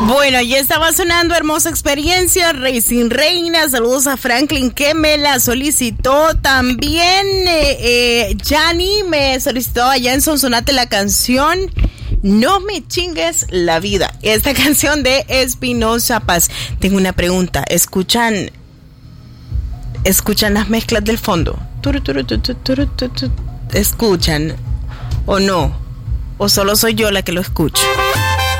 Bueno, ya estaba sonando Hermosa Experiencia, Racing Reina. Saludos a Franklin que me la solicitó. También Yanni me solicitó allá en Sonsonate la canción No me chingues la vida. Esta canción de Espinoza Paz. Tengo una pregunta. ¿Escuchan las mezclas del fondo? ¿Escuchan o no? ¿O solo soy yo la que lo escucho?